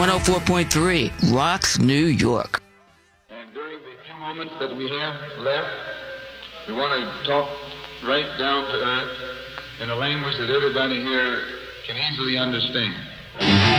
104.3 Rocks, New York. And during the few moments that we have left, we want to talk right down to earth in a language that everybody here can easily understand.